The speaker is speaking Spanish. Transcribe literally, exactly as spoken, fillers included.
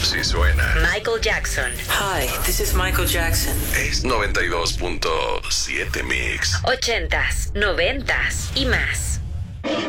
Sí suena. Michael Jackson. Hi, this is Michael Jackson. Es noventa y dos punto siete Mix. Ochentas, noventas y más.